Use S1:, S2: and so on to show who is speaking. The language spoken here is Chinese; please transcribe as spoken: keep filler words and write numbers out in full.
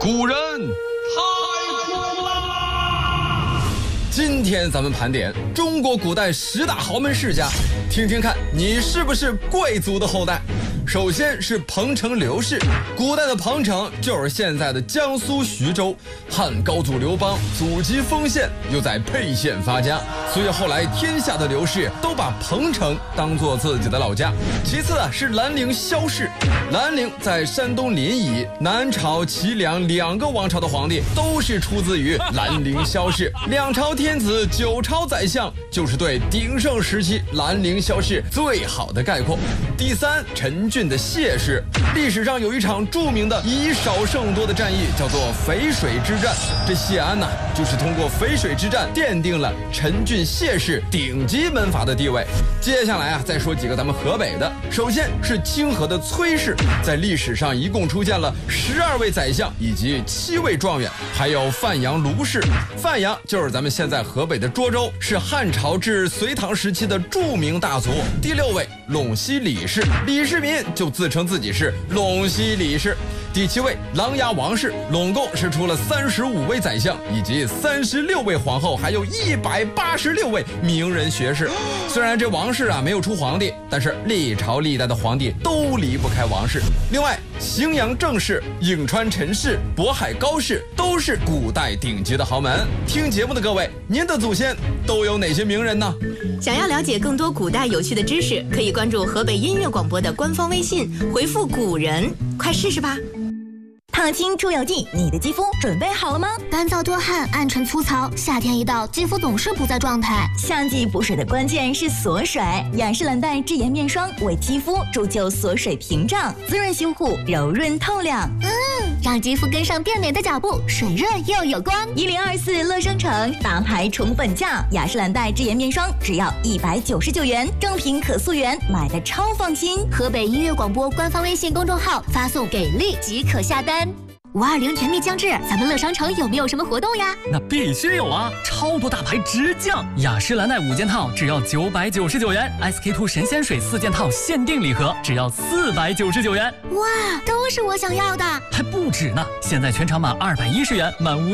S1: 古人太苦啦！
S2: 今天咱们盘点中国古代十大豪门世家，听听看你是不是贵族的后代。首先是彭城刘氏，古代的彭城就是现在的江苏徐州，汉高祖刘邦祖籍丰县，又在沛县发家，所以后来天下的刘氏都把彭城当作自己的老家。其次啊是兰陵萧氏，兰陵在山东临沂，南朝齐梁两个王朝的皇帝都是出自于兰陵萧氏，两朝天子九朝宰相就是对鼎盛时期兰陵萧氏最好的概括。第三，陈郡的谢氏，历史上有一场著名的以少胜多的战役，叫做淝水之战。这谢安呐、啊，就是通过淝水之战奠定了陈郡谢氏顶级门阀的地位。接下来啊，再说几个咱们河北的。首先是清河的崔氏，在历史上一共出现了十二位宰相以及七位状元，还有范阳卢氏。范阳就是咱们现在河北的涿州，是汉朝至隋唐时期的著名大族。第六位陇西李氏，李世民就自称自己是陇西李氏。第七位琅琊王氏，拢共是出了三十五位宰相，以及三十六位皇后，还有一百八十六位名人学士。虽然这王氏啊没有出皇帝，但是历朝历代的皇帝都离不开王氏。另外，荥阳郑氏、颍川陈氏、渤海高氏都是古代顶级的豪门。听节目的各位，您的祖先都有哪些名人呢？
S3: 想要了解更多古代有趣的知识，可以关注河北音乐广播的官方微信，回复古人，快试试吧。
S4: 烫青出油剂，你的肌肤准备好了吗？
S5: 干燥多汗、暗沉粗糙，夏天一到，肌肤总是不在状态。
S4: 夏季补水的关键是锁水，雅诗兰黛智颜面霜为肌肤铸就锁水屏障，滋润修护，柔润透亮。
S5: 嗯，让肌肤跟上变美的脚步，水润又有光。
S4: 一零二四乐生城大牌宠本价，雅诗兰黛智颜面霜只要一百九十九元，正品可溯源，买的超放心。
S5: 河北音乐广播官方微信公众号发送给力即可下单。五二零甜蜜将至，咱们乐商城有没有什么活动呀？
S6: 那必须有啊！超多大牌直降，雅诗兰黛五件套只要九百九十九元 ，S K two 神仙水四件套限定礼盒只要四百九十九元。
S5: 哇，都是我想要的！
S6: 还不止呢！现在全场满二百一十元，满五